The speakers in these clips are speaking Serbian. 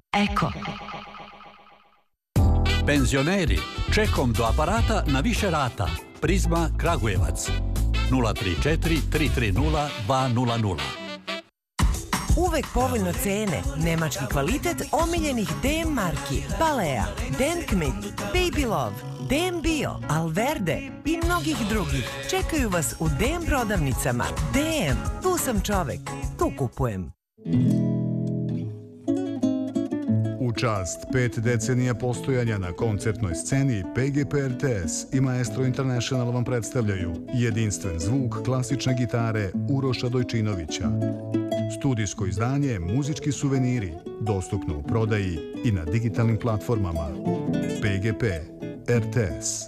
Eko. Penzioneri, čekom do aparata na više rata. Prizma Kragujevac 034 330 200. Uvek povoljno cene, nemački kvalitet omiljenih DM marki, Balea, Denkmit, Baby Love, DM Bio, Alverde i mnogih drugih. Čekaju vas u DM prodavnicama. DM, tu sam čovek, tu kupujem. U čast 5 decenija postojanja na koncertnoj sceni, PGP RTS i Maestro International vam predstavljaju jedinstven zvuk klasične gitare Uroša Dojčinovića. Studijsko izdanje Muzički suveniri, dostupno u prodaji i na digitalnim platformama. PGP RTS.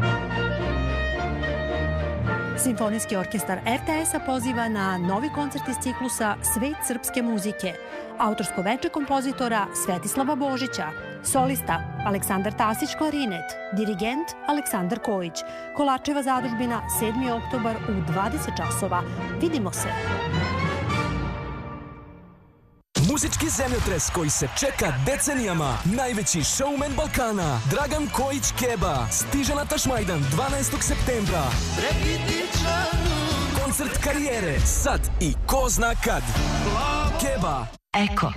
Simfonijski orkestar RTS-a poziva na novi koncert iz ciklusa Svet srpske muzike. Autorsko veče kompozitora Svetislava Božića, solista Aleksandar Tasić klarinet, dirigent Aleksandar Kojić. Kolačeva zadužbina 7. oktobar u 20 časova. Vidimo se! Muzički zemljotres koji se čeka decenijama. Najveći showman Balkana, Dragan Kojić Keba, stiže na Tašmajdan 12. septembra. Koncert karijere, sad i ko zna kad. Keba. Eko.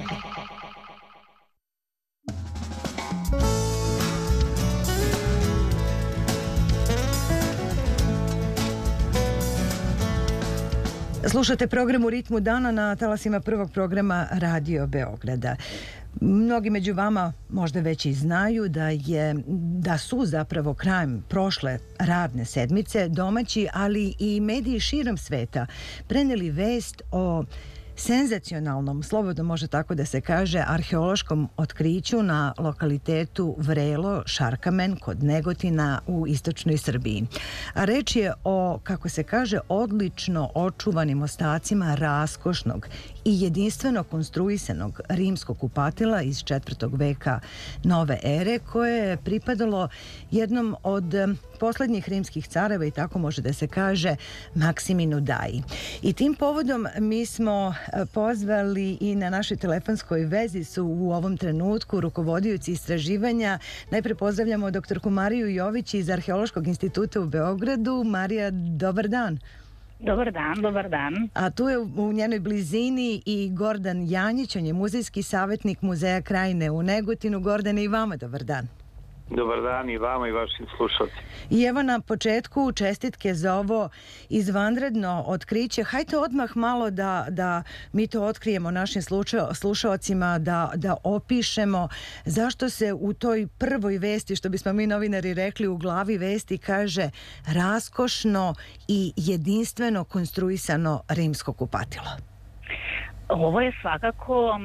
Slušate program U ritmu dana na talasima prvog programa Radio Beograda. Mnogi među vama možda već i znaju da su zapravo krajem prošle radne sedmice domaći, ali i mediji širom sveta preneli vest o senzacionalnom, slobodno može tako da se kaže, arheološkom otkriću na lokalitetu Vrelo, Šarkamen kod Negotina u istočnoj Srbiji. A reč je o, kako se kaže, odlično očuvanim ostacima raskošnog i jedinstveno konstruisanog rimskog kupatila iz 4. veka nove ere, koje je pripadalo jednom od poslednjih rimskih careva i tako može da se kaže Maksiminu Daji. I tim povodom mi smo pozvali i na našoj telefonskoj vezi su u ovom trenutku rukovodioci istraživanja. Najpre pozdravljamo doktorku Mariju Jović iz Arheološkog instituta u Beogradu. Marija, dobar dan. Dobar dan, dobar dan. A tu je u njenoj blizini i Gordan Janjić, on je muzejski savjetnik Muzeja Krajine u Negotinu. Gordane, i vama dobar dan. Dobar dan i vama i vašim slušalcima. I evo na početku čestitke za ovo izvanredno otkriće. Hajde odmah malo da mi to otkrijemo našim slušalcima, da opišemo zašto se u toj prvoj vesti, što bismo mi novinari rekli, u glavi vesti kaže raskošno i jedinstveno konstruisano rimsko kupatilo. Ovo je svakako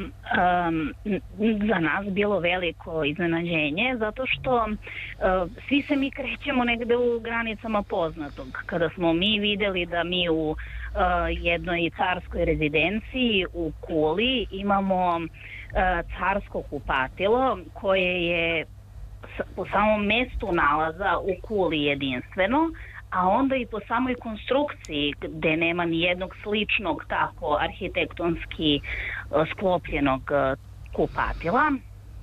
za nas bilo veliko iznenađenje, zato što svi se mi krećemo negde u granicama poznatog. Kada smo mi videli da mi u jednoj carskoj rezidenciji u Kuli imamo carsko kupatilo koje je po samom mestu nalaza u Kuli jedinstveno, a onda i po samoj konstrukciji gde nema ni jednog sličnog tako arhitektonski sklopljenog kupatila,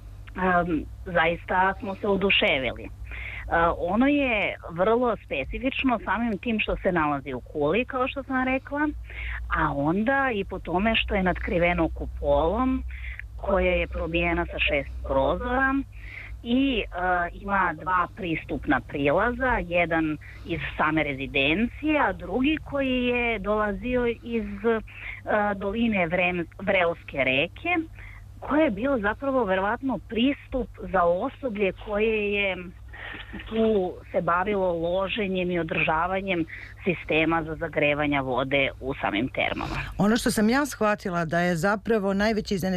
zaista smo se oduševili. Ono je vrlo specifično samim tim što se nalazi u Kuli, kao što sam rekla, a onda i po tome što je natkriveno kupolom koja je probijena sa 6 prozora i ima 2 pristupna prilaza, jedan iz same rezidencije, a drugi koji je dolazio iz doline Vrelske reke, koji je bio zapravo verovatno pristup za osoblje koje je tu se bavilo loženjem i održavanjem sistema za zagrevanje vode u samim termama. Ono što sam ja shvatila da je zapravo najveće iznenađenje